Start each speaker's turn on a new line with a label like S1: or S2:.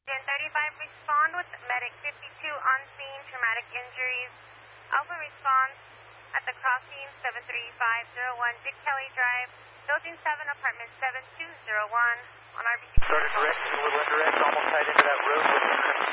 S1: 1035, respond with medic 52 on scene, traumatic injuries. Alpha response at the crossing 73501 Dick Kelly Drive, building 7, apartment 7201 on RBC.
S2: Started direct, a little indirect, almost tied into that road with